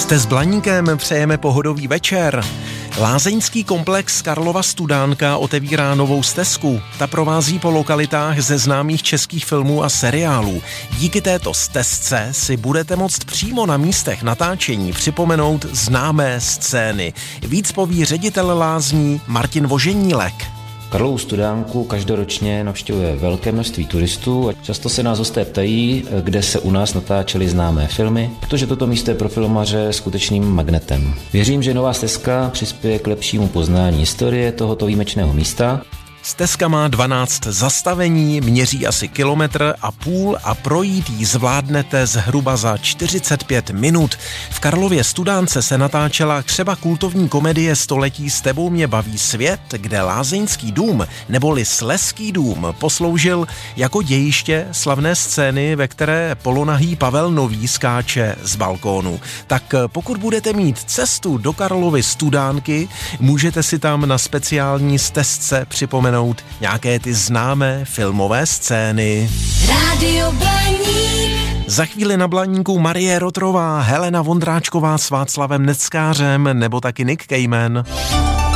Jste s Blaníkem, přejeme pohodový večer. Lázeňský komplex Karlova Studánka otevírá novou stezku. Ta provází po lokalitách ze známých českých filmů a seriálů. Díky této stezce si budete moct přímo na místech natáčení připomenout známé scény. Víc poví ředitel lázní Martin Voženílek. Karlovu Studánku každoročně navštěvuje velké množství turistů a často se nás hosté ptají, kde se u nás natáčely známé filmy, protože toto místo je pro filmaře skutečným magnetem. Věřím, že nová stezka přispěje k lepšímu poznání historie tohoto výjimečného místa. Stezka má 12 zastavení, měří asi 1,5 kilometru a projít jí zvládnete zhruba za 45 minut. V Karlově Studánce se natáčela třeba kultovní komedie Století s tebou mě baví svět, kde Lázeňský dům neboli Slezský dům posloužil jako dějiště slavné scény, ve které polonahý Pavel Nový skáče z balkónu. Tak pokud budete mít cestu do Karlovy Studánky, můžete si tam na speciální stezce připomenout nějaké ty známé filmové scény. Rádio Blaník. Za chvíli na Blaníku Marie Rotrová, Helena Vondráčková s Václavem Neckářem nebo taky Nick Cayman.